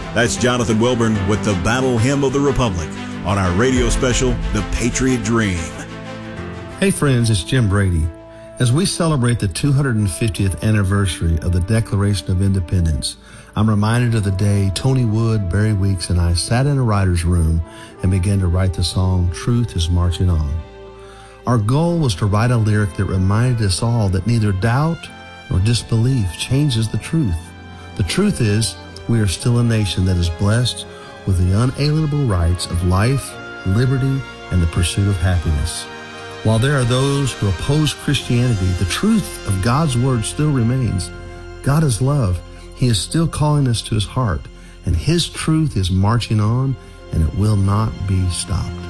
That's Jonathan Wilburn with the Battle Hymn of the Republic on our radio special, The Patriot Dream. Hey friends, it's Jim Brady. As we celebrate the 250th anniversary of the Declaration of Independence, I'm reminded of the day Tony Wood, Barry Weeks, and I sat in a writer's room and began to write the song, Truth is Marching On. Our goal was to write a lyric that reminded us all that neither doubt nor disbelief changes the truth. The truth is, we are still a nation that is blessed with the unalienable rights of life, liberty, and the pursuit of happiness. While there are those who oppose Christianity, the truth of God's word still remains. God is love. He is still calling us to his heart, and his truth is marching on, and it will not be stopped.